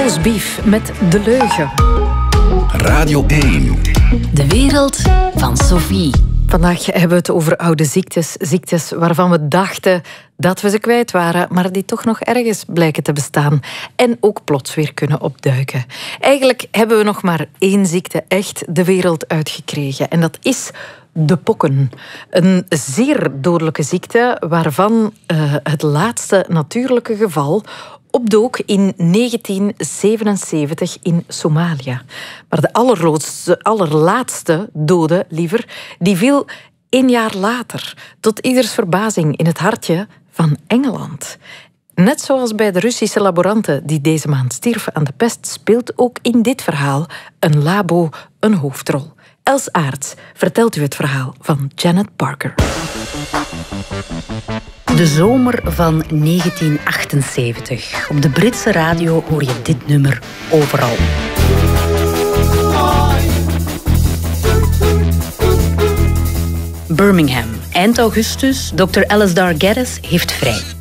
Roastbeef met De Leugen. Radio 1. De wereld van Sophie. Vandaag hebben we het over oude ziektes. Ziektes waarvan we dachten dat we ze kwijt waren, maar die toch nog ergens blijken te bestaan. En ook plots weer kunnen opduiken. Eigenlijk hebben we nog maar één ziekte echt de wereld uitgekregen. En dat is de pokken. Een zeer dodelijke ziekte waarvan het laatste natuurlijke geval opdook in 1977 in Somalië. Maar de allerlaatste dode, liever, die viel 1 jaar later, tot ieders verbazing, in het hartje van Engeland. Net zoals bij de Russische laboranten die deze maand stierven aan de pest, speelt ook in dit verhaal een labo een hoofdrol. Els Aarts vertelt u het verhaal van Janet Parker. De zomer van 1978. Op de Britse radio hoor je dit nummer overal. Birmingham. Eind augustus. Dr. Alasdair Geddes heeft vrij.